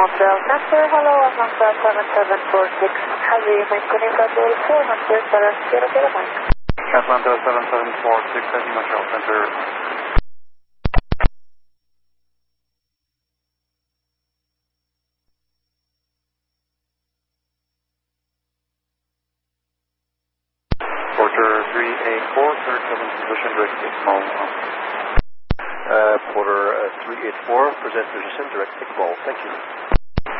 Montreal Center, hello, Atlanta 7746. Heavy Mike Flight 400, 009. Atlanta 7746, Heavy Montreal Center. Porter 384, 37 position, direct Iqbal. Porter 384, present position, direct Iqbal. Thank you.